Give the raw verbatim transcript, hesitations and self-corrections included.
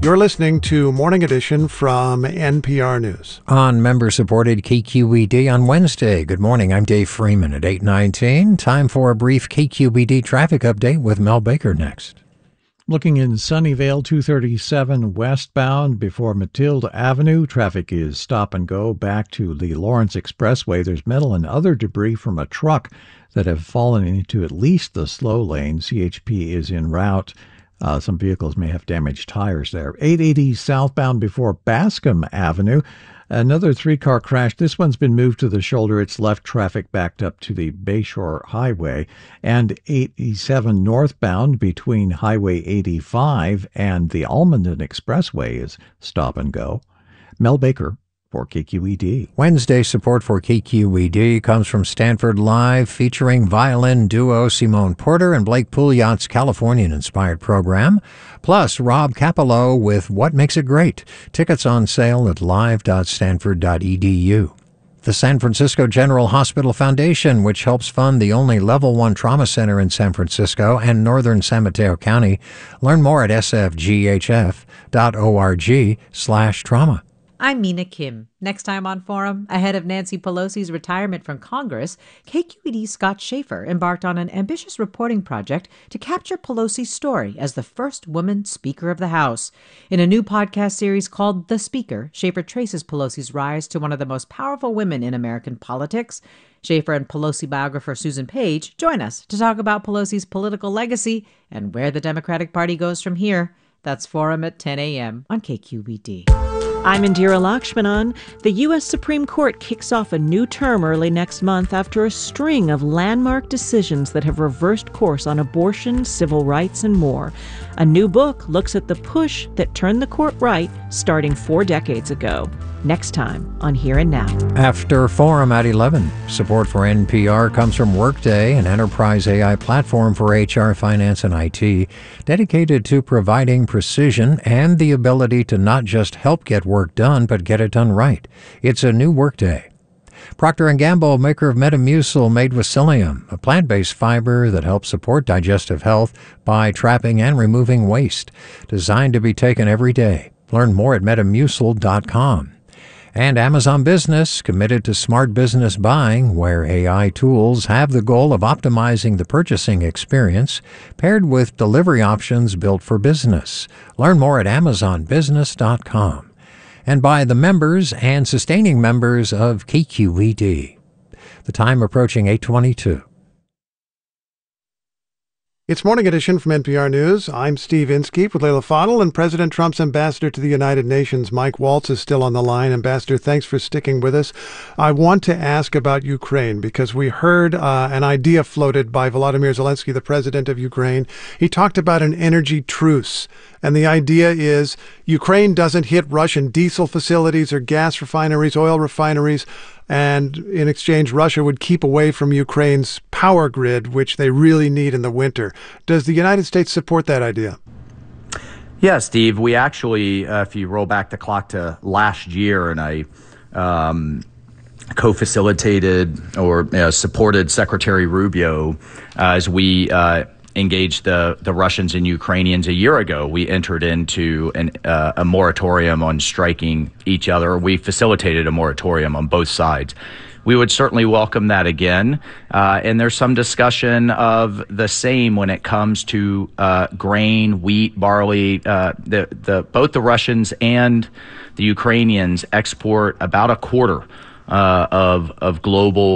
You're listening to Morning Edition from N P R News. On member-supported K Q E D on Wednesday. Good morning, I'm Dave Freeman at eight nineteen. Time for a brief K Q E D traffic update with Mel Baker next. Looking in Sunnyvale, two thirty-seven westbound before Matilda Avenue. Traffic is stop and go back to the Lawrence Expressway. There's metal and other debris from a truck that have fallen into at least the slow lane. C H P is en route. Uh, some vehicles may have damaged tires there. eight eighty southbound before Bascom Avenue. Another three-car crash. This one's been moved to the shoulder. It's left traffic backed up to the Bayshore Highway. And eight eighty-seven northbound between Highway eighty-five and the Almaden Expressway is stop and go. Mel Baker for K Q E D. Wednesday support for K Q E D comes from Stanford Live, featuring violin duo Simone Porter and Blake Pouliot's Californian-inspired program, plus Rob Capello with What Makes It Great. Tickets on sale at live dot stanford dot e d u. The San Francisco General Hospital Foundation, which helps fund the only Level one trauma center in San Francisco and northern San Mateo County. Learn more at s f g h f dot org slash trauma. I'm Mina Kim. Next time on Forum, ahead of Nancy Pelosi's retirement from Congress, K Q E D's Scott Schaefer embarked on an ambitious reporting project to capture Pelosi's story as the first woman Speaker of the House. In a new podcast series called The Speaker, Schaefer traces Pelosi's rise to one of the most powerful women in American politics. Schaefer and Pelosi biographer Susan Page join us to talk about Pelosi's political legacy and where the Democratic Party goes from here. That's Forum at ten a.m. on K Q E D. I'm Indira Lakshmanan. The U S Supreme Court kicks off a new term early next month after a string of landmark decisions that have reversed course on abortion, civil rights, and more. A new book looks at the push that turned the court right starting four decades ago. Next time on Here and Now. After Forum at eleven, support for N P R comes from Workday, an enterprise A I platform for H R, finance, and I T, dedicated to providing precision and the ability to not just help get work done, but get it done right. It's a new Workday. Procter and Gamble, maker of Metamucil made with psyllium, a plant-based fiber that helps support digestive health by trapping and removing waste, designed to be taken every day. Learn more at metamucil dot com. And Amazon Business, committed to smart business buying, where A I tools have the goal of optimizing the purchasing experience, paired with delivery options built for business. Learn more at amazon business dot com. And by the members and sustaining members of K Q E D. The time approaching eight twenty-two. It's Morning Edition from N P R News. I'm Steve Inskeep with Leila Fadel, and President Trump's ambassador to the United Nations, Mike Waltz, is still on the line. Ambassador, thanks for sticking with us. I want to ask about Ukraine because we heard uh, an idea floated by Volodymyr Zelensky, the president of Ukraine. He talked about an energy truce, and the idea is Ukraine doesn't hit Russian diesel facilities or gas refineries, oil refineries, and in exchange, Russia would keep away from Ukraine's power grid, which they really need in the winter. Does the United States support that idea? Yeah, Steve. We actually, uh, if you roll back the clock to last year, and I um, co-facilitated or uh, supported Secretary Rubio uh, as we uh, engaged the, the Russians and Ukrainians a year ago. We entered into an, uh, a moratorium on striking each other. We facilitated a moratorium on both sides. We would certainly welcome that again. Uh, and there's some discussion of the same when it comes to uh, grain, wheat, barley. Uh, the, the, both the Russians and the Ukrainians export about a quarter uh, of, of global